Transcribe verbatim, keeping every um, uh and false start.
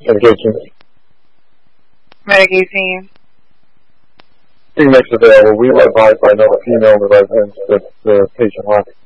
Medication. Medication. Being makes available, we are advised by another female in the residence that the patient left